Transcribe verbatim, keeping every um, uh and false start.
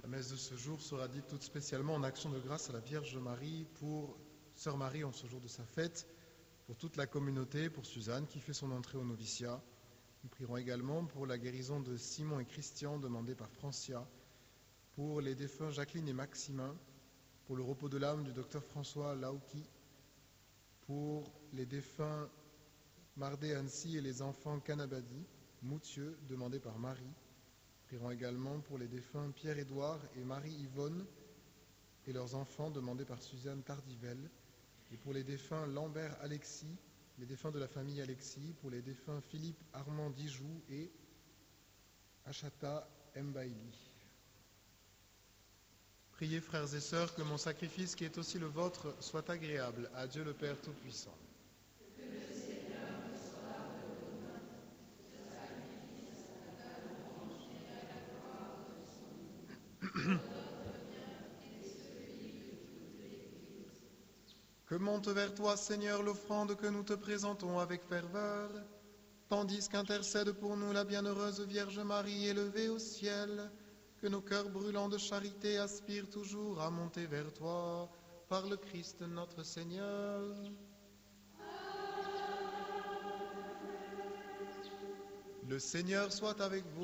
messe de ce jour sera dite toute spécialement en action de grâce à la Vierge Marie pour Sœur Marie en ce jour de sa fête, pour toute la communauté, pour Suzanne qui fait son entrée au noviciat. Nous prierons également pour la guérison de Simon et Christian demandée par Francia, pour les défunts Jacqueline et Maximin, pour le repos de l'âme du docteur François Lauki, pour les défunts Mardé Annecy et les enfants Canabadi, Moutieux, demandés par Marie. Nous prierons également pour les défunts Pierre-Édouard et Marie-Yvonne et leurs enfants demandés par Suzanne Tardivelle, et pour les défunts Lambert Alexis, les défunts de la famille Alexis, pour les défunts Philippe Armand Dijoux et Achata Mbaili. Priez, frères et sœurs, que mon sacrifice, qui est aussi le vôtre, soit agréable à Dieu le Père Tout-Puissant. Que monte vers toi, Seigneur, l'offrande que nous te présentons avec ferveur, tandis qu'intercède pour nous la bienheureuse Vierge Marie élevée au ciel, que nos cœurs brûlants de charité aspirent toujours à monter vers toi, par le Christ notre Seigneur. Le Seigneur soit avec vous.